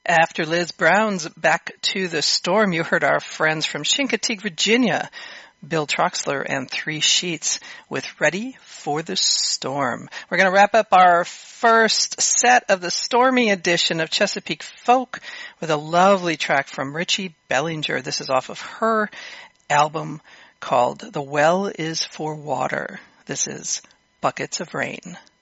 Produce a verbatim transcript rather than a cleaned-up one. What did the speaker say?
After Liz Brown's Back to the Storm, you heard our friends from Chincoteague, Virginia, Bill Troxler and Three Sheets with Ready for the Storm. We're going to wrap up our first set of the stormy edition of Chesapeake Folk with a lovely track from Richie Bellinger. This is off of her album called The Well is for Water. This is Buckets of Rain.